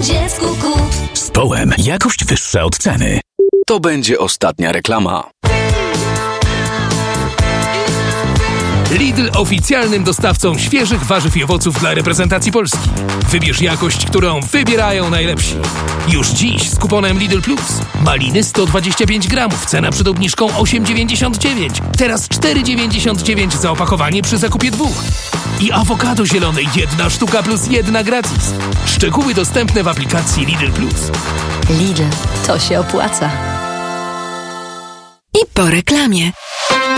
dziecku kup. Z Połem jakość wyższa od ceny. To będzie ostatnia reklama. Lidl oficjalnym dostawcą świeżych warzyw i owoców dla reprezentacji Polski. Wybierz jakość, którą wybierają najlepsi. Już dziś z kuponem Lidl Plus. Maliny 125 gramów, cena przed obniżką 8,99. Teraz 4,99 za opakowanie przy zakupie 2. I awokado zielone 1 sztuka plus 1 gratis. Szczegóły dostępne w aplikacji Lidl Plus. Lidl, to się opłaca. I po reklamie.